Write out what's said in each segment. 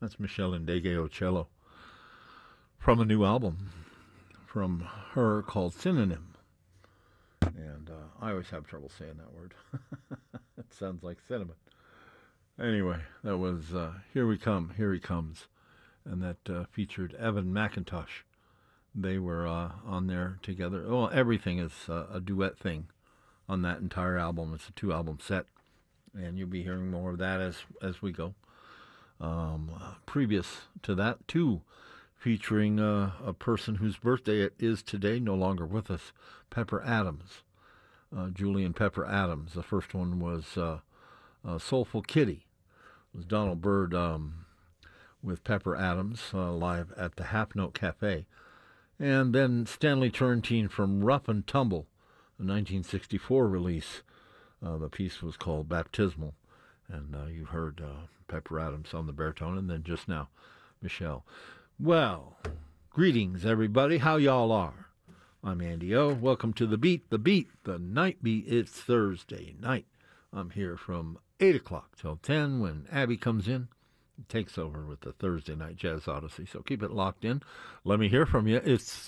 That's Michelle Ndegeocello from a new album from her called Synonym. And I always have trouble saying that word. It sounds like cinnamon. Anyway, that was Here We Come, Here He Comes. And that featured Evan McIntosh. They were on there together. Well, everything is a duet thing on that entire album. It's a 2-album set. And you'll be hearing more of that as we go. Previous to that, too, featuring a person whose birthday it is today, no longer with us, Pepper Adams, Julian Pepper Adams. The first one was Soulful Kitty. It was Donald Byrd with Pepper Adams live at the Half Note Cafe. And then Stanley Turrentine from Rough and Tumble, a 1964 release. The piece was called Baptismal. And you heard Pepper Adams on the baritone, and then just now, Michelle. Well, greetings, everybody. How y'all are? I'm Andy O. Welcome to The Beat, the Night Beat. It's Thursday night. I'm here from 8 o'clock till 10 when Abby comes in and takes over with the Thursday Night Jazz Odyssey. So keep it locked in. Let me hear from you. It's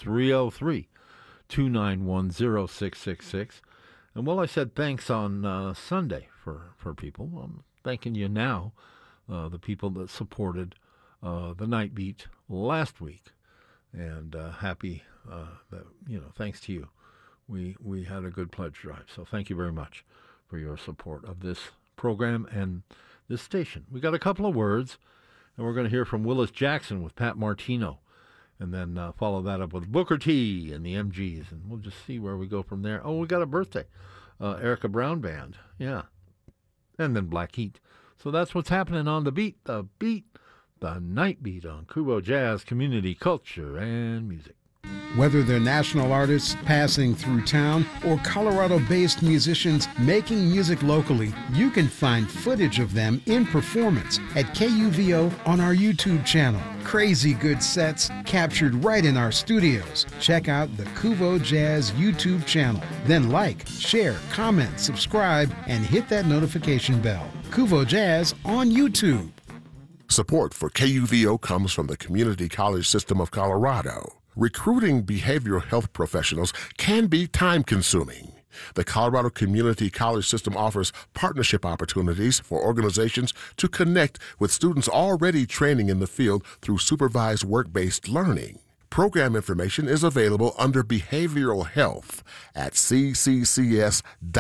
303-291-0666. And well, I said thanks on Sunday for people. I'm thanking you now, the people that supported the Night Beat last week. And happy that, thanks to you. We had a good pledge drive. So thank you very much for your support of this program and this station. We got a couple of words, and we're going to hear from Willis Jackson with Pat Martino. And then follow that up with Booker T and the MGs, and we'll just see where we go from there. Oh, we got a birthday. Erica Brown Band, yeah. And then Black Heat. So that's what's happening on The Beat, the Night Beat on Kubo Jazz, Community, Culture, and Music. Whether they're national artists passing through town or Colorado-based musicians making music locally, you can find footage of them in performance at KUVO on our YouTube channel. Crazy good sets captured right in our studios. Check out the Kuvo Jazz YouTube channel. Then like, share, comment, subscribe, and hit that notification bell. Kuvo Jazz on YouTube. Support for KUVO comes from the Community College System of Colorado. Recruiting behavioral health professionals can be time-consuming. The Colorado Community College System offers partnership opportunities for organizations to connect with students already training in the field through supervised work-based learning. Program information is available under Behavioral Health at cccs.edu.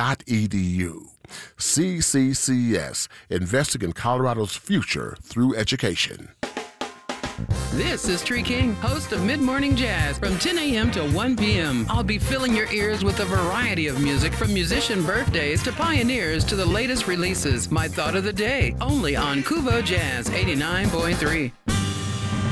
CCCS, investing in Colorado's future through education. This is Tree King, host of Mid-Morning Jazz from 10 a.m. to 1 p.m. I'll be filling your ears with a variety of music from musician birthdays to pioneers to the latest releases. My thought of the day, only on Kuvo Jazz 89.3.